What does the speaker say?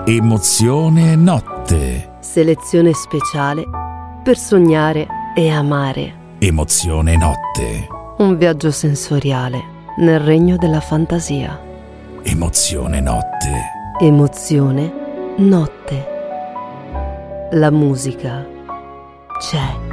Emozione Notte. Selezione speciale per sognare e amare. Emozione Notte. Un viaggio sensoriale nel regno della fantasia. Emozione Notte. Emozione Notte. La musica c'è.